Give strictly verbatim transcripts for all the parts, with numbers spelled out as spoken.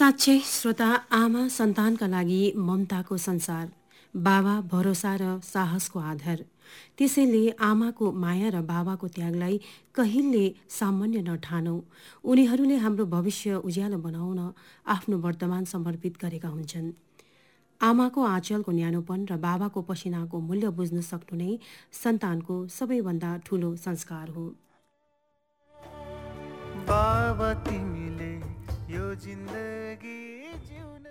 साँच्चै श्रोता, आमा सन्तानका लागि ममताको संसार, बाबा भरोसा र साहसको आधार। त्यसैले आमाको माया र बाबाको त्यागलाई कहिल्यै सामान्य नठानौं। उनीहरूले हाम्रो भविष्य उज्यालो बनाउन आफ्नो वर्तमान समर्पित गरेका हुन्छन्। आमाको आँचलको न्यानोपन र बाबाको पसिनाको मूल्य बुझ्न सक्नु नै सन्तानको सबैभन्दा ठूलो संस्कार हो। बाबा तिमीले यो जिन्दगी जिउन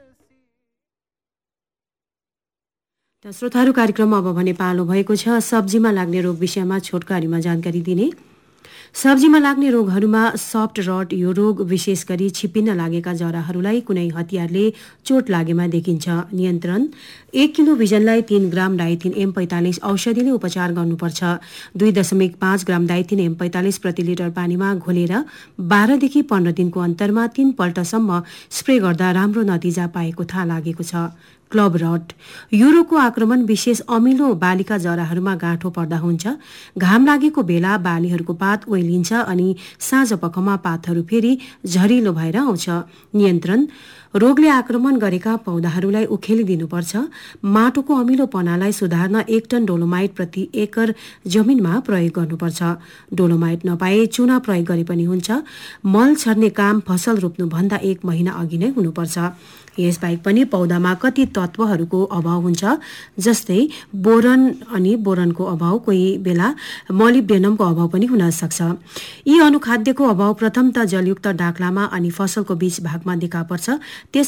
त श्रोताहरू, कार्यक्रममा अब भने पालो भएको छ सब्जीमा लाग्ने रोग विषयमा छोटकारीमा जानकारी दिने। सब्जीमा लाग्ने रोगहरूमा सफ्ट रट यो रोग विशेष गरी छिप्पिन लागेका जराहरूलाई कुनै हतियारले चोट लागेमा देखिन्छ। नियन्त्रण: एक किलो बिजनलाई तीन ग्राम डाइथिन एम पैंतालिस औषधिले उपचार गर्नुपर्छ। दुई दशमिक पाँच ग्राम डाइथिन एम पैंतालिस प्रति लिटर पानीमा घोलेर बाह्रदेखि पन्ध्र दिनको अन्तरमा तीन पल्टसम्म स्प्रे गर्दा राम्रो नतिजा पाएको थाहा लागेको छ। क्लब रट यो रोगको आक्रमण विशेष अमिलो बालीका जराहरूमा गाँठो पर्दा हुन्छ। घाम लागेको बेला बालीहरूको पात ओइलिन्छ अनि साँझ पखमा पातहरू फेरि झरिलो भएर आउँछ। नियन्त्रण: रोगले आक्रमण गरेका पौधाहरूलाई उखेलिदिनुपर्छ। माटोको अमिलोपनालाई सुधार्न एक टन डोलोमाइट प्रति एकर जमिनमा प्रयोग गर्नुपर्छ। डोलोमाइट नपाए चुना प्रयोग गरे पनि हुन्छ। मल छर्ने काम फसल रोप्नुभन्दा एक महिना अघि नै हुनुपर्छ। यसबाहेक पनि पौधामा कति तत्त्वहरूको अभाव हुन्छ, जस्तै बोरन अनि बोरनको अभाव, कोही बेला मोलिब्डेनमको अभाव पनि हुन सक्छ। यी अनुखाद्यको अभाव प्रथम त जलयुक्त डाक्लामा अनि फसलको बीच भागमा देखा पर्छ। त्यस